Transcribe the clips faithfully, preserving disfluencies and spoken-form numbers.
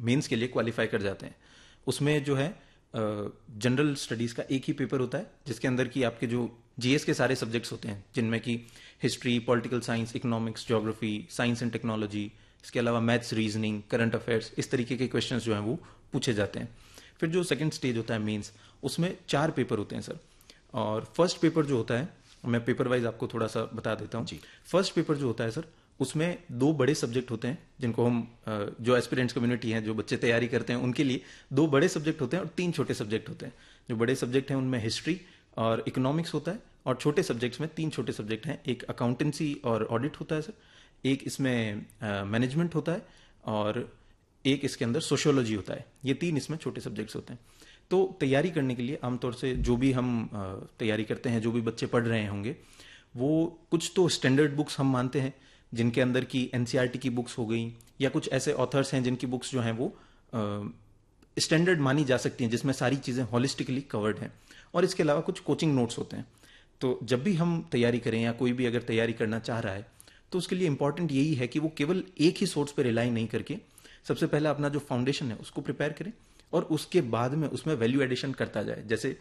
Mains के लिए qualify कर जाते हैं। उसमें जो है जनरल स्टडीज़ का एक ही पेपर होता है, जिसके अंदर की आपके जो जीएस के सारे सब्जेक्ट्स होते हैं, जिनमें कि history, political science, economics, geography, science and technology, इसके अलावा मैथ्स, रीजनिंग, करंट अफेयर्स, इस तरीके के क्वेश्चंस जो हैं वो पूछे जाते हैं। फिर जो सेकंड स्टेज होता है मेंस, उसमें चार पेपर होते हैं सर। और फर्स्ट पेपर जो होता है, मैं पेपर वाइज आपको थोड़ा सा बता देता हूँ। फर्स्ट पेपर जो होता है सर, उसमें दो बड़े सब्जेक्ट होते हैं, जिनको हम जो एस्पिरेंट्स कम्युनिटी हैं, जो बच्चे तैयारी करते हैं, उनके लिए दो बड़े सब्जेक्ट होते हैं और तीन छोटे सब्जेक्ट होते हैं। जो बड़े सब्जेक्ट हैं उनमें हिस्ट्री और इकोनॉमिक्स होता है, और छोटे सब्जेक्ट्स में तीन छोटे सब्जेक्ट हैं। एक अकाउंटेंसी और ऑडिट होता है सर, एक इसमें मैनेजमेंट होता है, और एक इसके अंदर सोशियोलॉजी होता है। ये तीन इसमें छोटे सब्जेक्ट्स होते हैं। तो तैयारी करने के लिए आमतौर से जो भी हम तैयारी करते हैं, जो भी बच्चे पढ़ रहे होंगे, वो कुछ तो स्टैंडर्ड बुक्स हम मानते हैं, जिनके अंदर की एनसीईआरटी की बुक्स हो गई, या कुछ ऐसे ऑथर्स हैं जिनकी बुक्स जो हैं वो स्टैंडर्ड मानी जा सकती हैं, जिसमें सारी चीज़ें हॉलिस्टिकली कवर्ड हैं। और इसके अलावा कुछ कोचिंग नोट्स होते हैं। तो जब भी हम तैयारी करें, या कोई भी अगर तैयारी करना चाह रहा है, तो उसके लिए इंपॉर्टेंट यही है कि वो केवल एक ही सोर्स पर रिलाई नहीं करके सबसे पहले अपना जो फाउंडेशन है उसको प्रिपेयर करें, और उसके बाद में उसमें वैल्यू एडिशन करता जाए। जैसे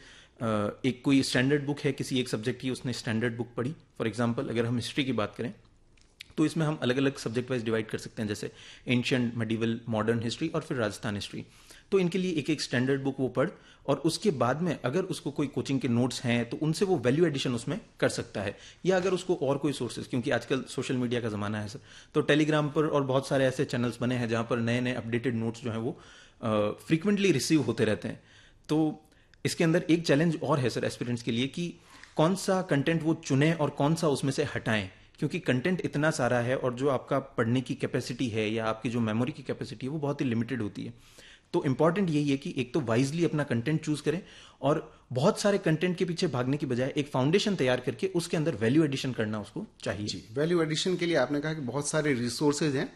एक कोई स्टैंडर्ड बुक है किसी एक सब्जेक्ट की, उसने स्टैंडर्ड बुक पढ़ी। फॉर एग्जांपल अगर हम हिस्ट्री की बात करें, तो इसमें हम अलग अलग सब्जेक्ट वाइज डिवाइड कर सकते हैं, जैसे एंशिएंट, मेडिवल, मॉडर्न हिस्ट्री और फिर राजस्थान हिस्ट्री। तो इनके लिए एक एक स्टैंडर्ड बुक वो पढ़, और उसके बाद में अगर उसको कोई कोचिंग के नोट्स हैं तो उनसे वो वैल्यू एडिशन उसमें कर सकता है। या अगर उसको और कोई सोर्सेज, क्योंकि आजकल सोशल मीडिया का ज़माना है सर, तो टेलीग्राम पर और बहुत सारे ऐसे चैनल्स बने हैं जहाँ पर नए नए अपडेटेड नोट्स जो हैं वो फ्रीक्वेंटली रिसीव होते रहते हैं। तो इसके अंदर एक चैलेंज और है सर एस्पिरेंट्स के लिए, कि कौन सा कंटेंट वो चुनें और कौन सा उसमें से हटाएं, क्योंकि कंटेंट इतना सारा है, और जो आपका पढ़ने की कैपेसिटी है या आपकी जो मेमोरी की कैपेसिटी है वो बहुत ही लिमिटेड होती है। तो इंपॉर्टेंट यही है कि एक तो वाइजली अपना कंटेंट चूज करें, और बहुत सारे कंटेंट के पीछे भागने की बजाय एक फाउंडेशन तैयार करके उसके अंदर वैल्यू एडिशन करना उसको चाहिए। जी, वैल्यू एडिशन के लिए आपने कहा कि बहुत सारे रिसोर्सेज हैं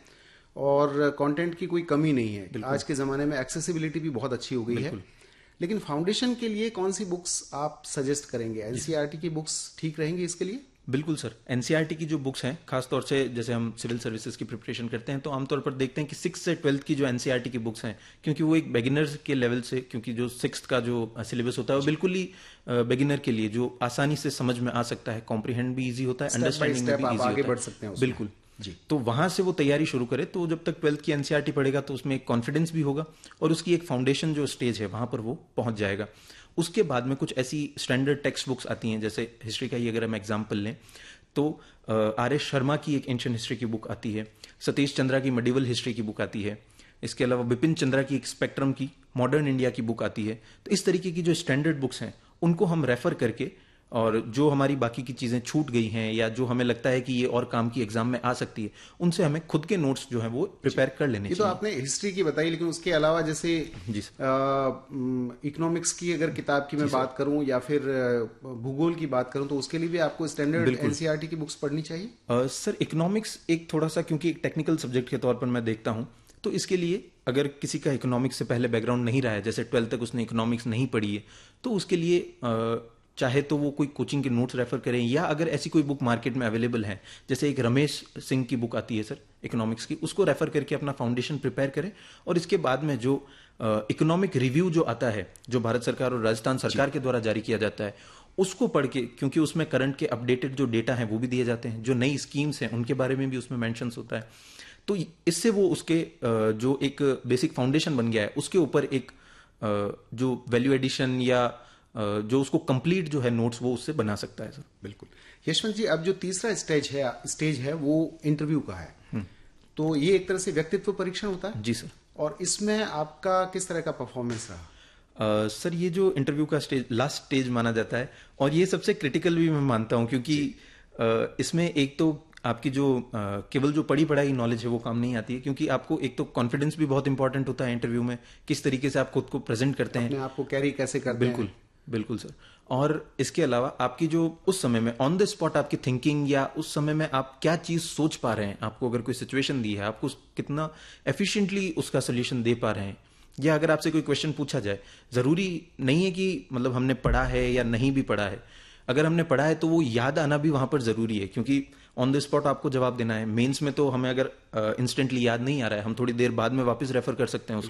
और कंटेंट की कोई कमी नहीं है। आज के ज़माने में एक्सेसिबिलिटी भी बहुत अच्छी हो गई है। लेकिन फाउंडेशन के लिए कौन सी बुक्स आप सजेस्ट करेंगे? एनसीईआरटी की बुक्स ठीक रहेंगी इसके लिए? बिल्कुल सर, एनसीईआरटी की जो बुक्स हैं, खासतौर से जैसे हम सिविल सर्विसेज की प्रिपरेशन करते हैं, तो आमतौर पर देखते हैं कि सिक्स से ट्वेल्थ की जो एनसीईआरटी की बुक्स हैं, क्योंकि वो एक बिगिनर्स के लेवल से, क्योंकि जो सिक्स्थ का जो सिलेबस होता है वो बिल्कुल ही बिगिनर के लिए जो आसानी से समझ में आ सकता है, कॉम्प्रिहेंड भी ईजी होता है, अंडरस्टैंडिंग में भी ईजी होता है, बढ़ सकते हैं बिल्कुल जी। तो वहां से वो तैयारी शुरू करे, तो जब तक ट्वेल्थ की एनसीईआरटी पढ़ेगा तो उसमें एक कॉन्फिडेंस भी होगा, और उसकी एक फाउंडेशन जो स्टेज है वहां पर वो पहुंच जाएगा। उसके बाद में कुछ ऐसी स्टैंडर्ड टेक्स्ट बुक्स आती हैं, जैसे हिस्ट्री का ही अगर हम एग्जाम्पल लें, तो आर एस शर्मा की एक एंशिएंट हिस्ट्री की बुक आती है, सतीश चंद्रा की मेडिवल हिस्ट्री की बुक आती है, इसके अलावा बिपिन चंद्रा की एक स्पेक्ट्रम की मॉडर्न इंडिया की बुक आती है। तो इस तरीके की जो स्टैंडर्ड बुक्स हैं उनको हम रेफर करके, और जो हमारी बाकी की चीज़ें छूट गई हैं या जो हमें लगता है कि ये और काम की एग्जाम में आ सकती है, उनसे हमें खुद के नोट्स जो हैं वो प्रिपेयर कर लेने चाहिए। ये तो आपने हिस्ट्री की बताई, लेकिन उसके अलावा जैसे इकोनॉमिक्स की अगर किताब की मैं बात करूं या फिर भूगोल की बात करूं, तो उसके लिए भी आपको स्टैंडर्ड एनसीईआरटी की बुक्स पढ़नी चाहिए? uh, सर इकोनॉमिक्स एक थोड़ा सा, क्योंकि एक टेक्निकल सब्जेक्ट के तौर पर मैं देखता हूं, तो इसके लिए अगर किसी का इकोनॉमिक्स से पहले बैकग्राउंड नहीं रहा है, जैसे ट्वेल्थ तक उसने इकोनॉमिक्स नहीं पढ़ी है, तो उसके लिए uh, चाहे तो वो कोई कोचिंग के नोट्स रेफर करें, या अगर ऐसी कोई बुक मार्केट में अवेलेबल है, जैसे एक रमेश सिंह की बुक आती है सर इकोनॉमिक्स की, उसको रेफर करके अपना फाउंडेशन प्रिपेयर करें। और इसके बाद में जो इकोनॉमिक रिव्यू जो आता है, जो भारत सरकार और राजस्थान सरकार के द्वारा जारी किया जाता है, उसको पढ़ के, क्योंकि उसमें करंट के अपडेटेड जो डेटा है वो भी दिए जाते हैं, जो नई स्कीम्स हैं उनके बारे में भी उसमें मेंशंस होता है। तो इससे वो उसके जो एक बेसिक फाउंडेशन बन गया है, उसके ऊपर एक जो वैल्यू एडिशन या जो उसको कंप्लीट जो है नोट्स वो उससे बना सकता है सर। बिल्कुल। यशवंत जी, अब जो तीसरा स्टेज है स्टेज है वो इंटरव्यू का है, तो ये एक तरह से व्यक्तित्व परीक्षण होता है? जी सर। और इसमें आपका किस तरह का परफॉर्मेंस रहा? uh, सर ये जो इंटरव्यू का स्टेज लास्ट स्टेज माना जाता है, और ये सबसे क्रिटिकल भी मैं मानता हूँ, क्योंकि uh, इसमें एक तो आपकी जो uh, केवल जो पढ़ी पढ़ाई नॉलेज है वो काम नहीं आती है, क्योंकि आपको एक तो कॉन्फिडेंस भी बहुत इंपॉर्टेंट होता है इंटरव्यू में, किस तरीके से आप खुद को प्रेजेंट करते हैं, अपने आप को कैरी कैसे करते हैं। बिल्कुल बिल्कुल सर। और इसके अलावा आपकी जो उस समय में ऑन द स्पॉट आपकी थिंकिंग, या उस समय में आप क्या चीज सोच पा रहे हैं, आपको अगर कोई सिचुएशन दी है, आपको कितना एफिशिएंटली उसका सोल्यूशन दे पा रहे हैं, या अगर आपसे कोई क्वेश्चन पूछा जाए, जरूरी नहीं है कि मतलब हमने पढ़ा है या नहीं भी पढ़ा है, अगर हमने पढ़ा है तो वो याद आना भी वहां पर जरूरी है, क्योंकि ऑन द स्पॉट आपको जवाब देना है। मेंस में तो हमें अगर इंस्टेंटली uh, याद नहीं आ रहा है, हम थोड़ी देर बाद में वापस रेफर कर सकते हैं